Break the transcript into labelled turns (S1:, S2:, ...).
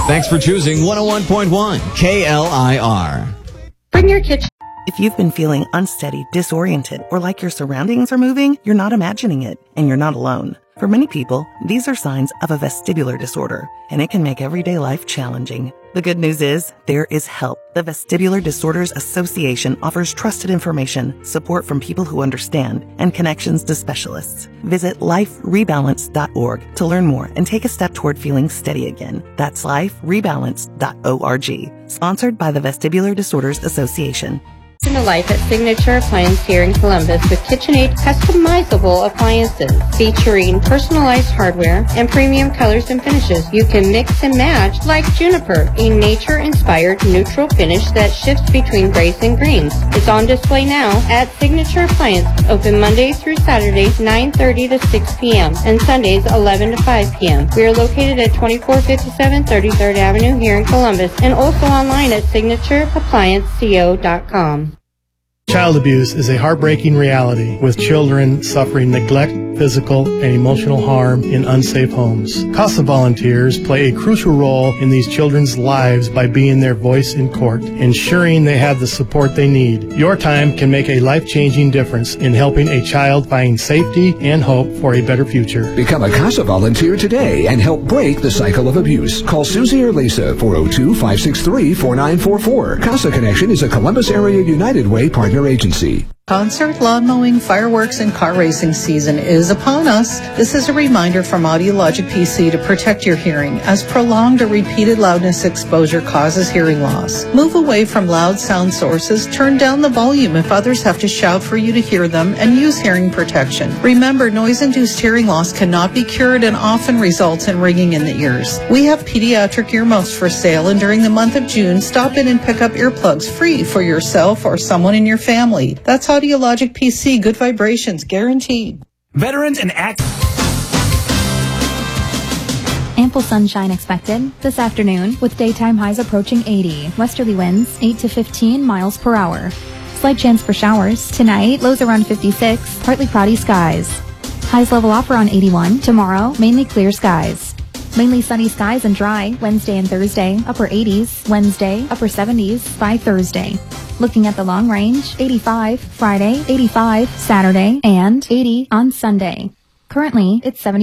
S1: Thanks for choosing 101.1 KLIR.
S2: Bring your kitchen.
S3: If you've been feeling unsteady, disoriented, or like your surroundings are moving, you're not imagining it, and you're not alone. For many people, these are signs of a vestibular disorder, and it can make everyday life challenging. The good news is, there is help. The Vestibular Disorders Association offers trusted information, support from people who understand, and connections to specialists. Visit liferebalance.org to learn more and take a step toward feeling steady again. That's liferebalance.org. Sponsored by the Vestibular Disorders Association.
S2: To life at Signature Appliance here in Columbus with KitchenAid customizable appliances featuring personalized hardware and premium colors and finishes. You can mix and match like Juniper, a nature-inspired neutral finish that shifts between grays and greens. It's on display now at Signature Appliance, open Monday through Saturday, 9:30 to 6 p.m. and Sundays, 11 to 5 p.m. We are located at 2457 33rd Avenue here in Columbus and also online at signatureapplianceco.com.
S4: Child abuse is a heartbreaking reality, with children suffering neglect, physical, and emotional harm in unsafe homes. CASA volunteers play a crucial role in these children's lives by being their voice in court, ensuring they have the support they need. Your time can make a life-changing difference in helping a child find safety and hope for a better future.
S5: Become a CASA volunteer today and help break the cycle of abuse. Call Susie or Lisa, 402-563-4944. CASA Connection is a Columbus Area United Way partner agency.
S6: Concert, lawn mowing, fireworks, and car racing season is upon us. This is a reminder from Audiologic PC to protect your hearing, as prolonged or repeated loudness exposure causes hearing loss. Move away from loud sound sources, turn down the volume if others have to shout for you to hear them, and use hearing protection. Remember, noise-induced hearing loss cannot be cured and often results in ringing in the ears. We have pediatric earmuffs for sale, and during the month of June, stop in and pick up earplugs free for yourself or someone in your family. That's Audiologic PC, good vibrations, guaranteed.
S7: Veterans and
S8: Ample sunshine expected this afternoon with daytime highs approaching 80. Westerly winds 8 to 15 miles per hour. Slight chance for showers. Tonight, lows around 56, partly cloudy skies. Highs level off around 81. Tomorrow, mainly clear skies. Mainly sunny skies and dry Wednesday and Thursday, upper 80s. Wednesday, upper 70s by Thursday. Looking at the long range, 85 Friday, 85 Saturday, and 80 on Sunday. Currently, it's 70.